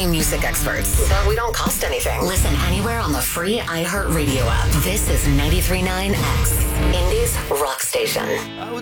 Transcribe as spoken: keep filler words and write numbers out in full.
indie music experts, but we don't cost anything. Listen anywhere on the free iHeartRadio app. This is ninety-three point nine X, Indie's rock station.